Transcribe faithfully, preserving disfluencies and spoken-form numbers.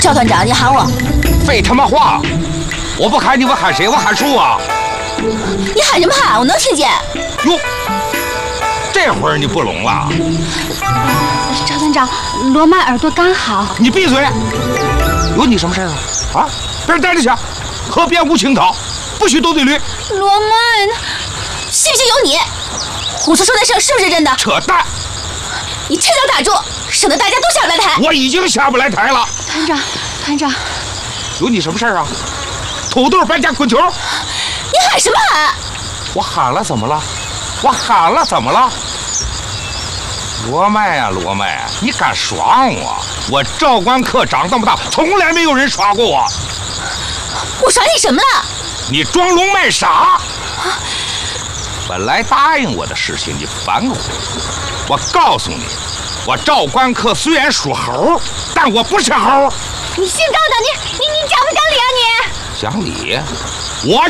赵团长，你喊我。 废他妈话！我不喊你，我喊谁？我喊树啊！ 你喊什么喊？我能听见。 哟，这会儿你不聋了？ 赵团长，罗曼耳朵刚好。 你闭嘴！有你什么事啊？啊，别人带着去，河边无青草，不许斗对驴。 罗曼，信不信由你。我所说的事是不是真的？ 扯淡！ 你趁早打住，省得大家都下不来台。 我已经下不来台了。 团长，团长， 有你什么事啊？土豆搬家滚球！ 你喊什么喊？ 我喊了怎么了？我喊了怎么了？罗麦呀、啊，罗麦、啊，你敢耍我？我赵官客长这么大，从来没有人耍过我。 我耍你什么了？ 你装聋卖傻。本来答应我的事情你反悔，我告诉你，我赵官客虽然属猴，但我不是猴。 你姓赵的，你你你讲不讲理啊你？ 讲理？我